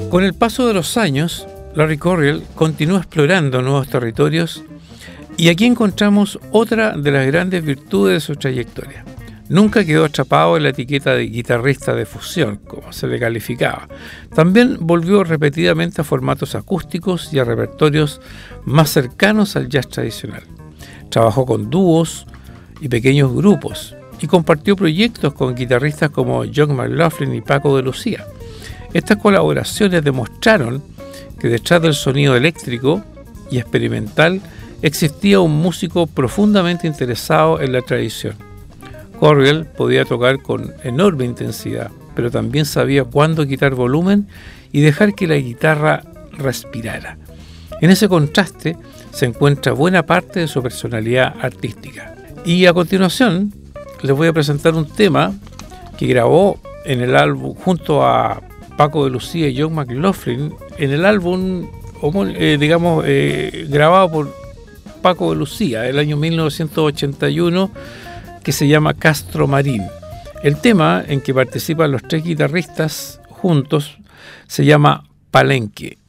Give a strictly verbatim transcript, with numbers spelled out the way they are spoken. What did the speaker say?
Con el paso de los años, Larry Coryell continuó explorando nuevos territorios y aquí encontramos otra de las grandes virtudes de su trayectoria. Nunca quedó atrapado en la etiqueta de guitarrista de fusión, como se le calificaba. También volvió repetidamente a formatos acústicos y a repertorios más cercanos al jazz tradicional. Trabajó con dúos y pequeños grupos y compartió proyectos con guitarristas como John McLaughlin y Paco de Lucía. Estas colaboraciones demostraron que detrás del sonido eléctrico y experimental existía un músico profundamente interesado en la tradición. Coryell podía tocar con enorme intensidad, pero también sabía cuándo quitar volumen y dejar que la guitarra respirara. En ese contraste se encuentra buena parte de su personalidad artística. Y a continuación les voy a presentar un tema que grabó en el álbum junto a Paco de Lucía y John McLaughlin, en el álbum, eh, digamos, eh, grabado por Paco de Lucía, el año mil novecientos ochenta y uno, que se llama Castro Marín. El tema en que participan los tres guitarristas juntos se llama Palenque.